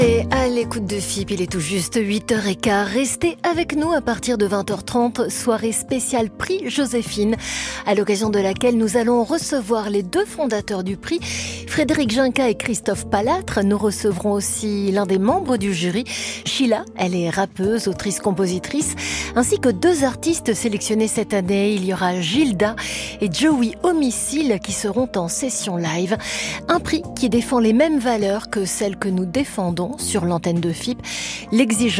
Et à l'écoute de FIP, il est tout juste 8h15. Restez avec nous à partir de 20h30, soirée spéciale prix Joséphine, à l'occasion de laquelle nous allons recevoir les deux fondateurs du prix, Frédéric Ginca et Christophe Palatre. Nous recevrons aussi l'un des membres du jury, Sheila. Elle est rappeuse, autrice, compositrice, ainsi que deux artistes sélectionnés cette année. Il y aura Gilda et Joey Homicile qui seront en session live. Un prix qui défend les mêmes valeurs que celles que nous défendons sur l'antenne de FIP, l'exigence